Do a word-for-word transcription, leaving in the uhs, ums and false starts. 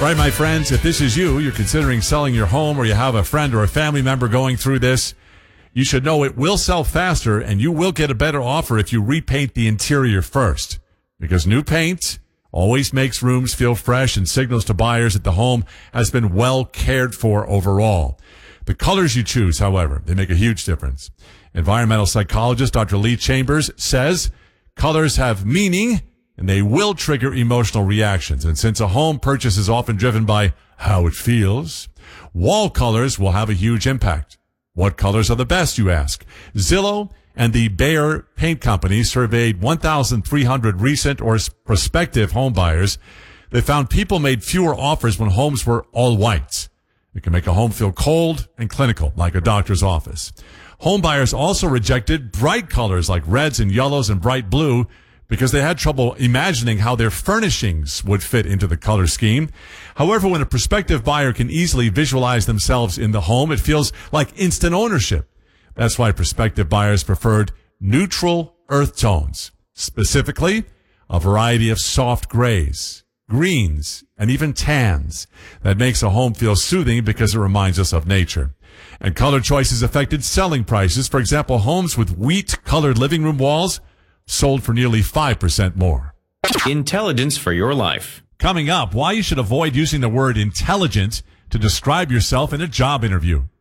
Right, my friends, if this is you, you're considering selling your home or you have a friend or a family member going through this, you should know it will sell faster and you will get a better offer if you repaint the interior first. Because new paint always makes rooms feel fresh and signals to buyers that the home has been well cared for overall. The colors you choose, however, they make a huge difference. Environmental psychologist Doctor Lee Chambers says colors have meaning and they will trigger emotional reactions. And since a home purchase is often driven by how it feels, wall colors will have a huge impact. What colors are the best, you ask? Zillow and the Behr Paint Company surveyed one thousand three hundred recent or prospective home buyers. They found people made fewer offers when homes were all whites. It can make a home feel cold and clinical, like a doctor's office. Home buyers also rejected bright colors like reds and yellows and bright blue because they had trouble imagining how their furnishings would fit into the color scheme. However, when a prospective buyer can easily visualize themselves in the home, it feels like instant ownership. That's why prospective buyers preferred neutral earth tones, specifically a variety of soft grays, greens, and even tans. That makes a home feel soothing because it reminds us of nature. And color choices affected selling prices. For example, homes with wheat-colored living room walls sold for nearly five percent more. Intelligence for your life. Coming up, why you should avoid using the word intelligent to describe yourself in a job interview.